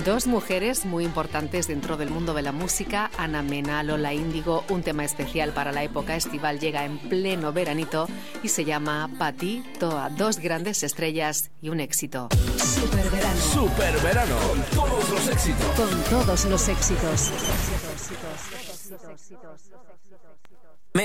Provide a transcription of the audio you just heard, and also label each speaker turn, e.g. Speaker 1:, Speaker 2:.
Speaker 1: Dos mujeres muy importantes dentro del mundo de la música, Ana Mena, Lola Índigo. Un tema especial para la época estival llega en pleno veranito y se llama Pa' ti, Toa. Dos grandes estrellas y un éxito.
Speaker 2: Superverano.
Speaker 3: Superverano. Con todos los éxitos.
Speaker 2: Con todos los éxitos.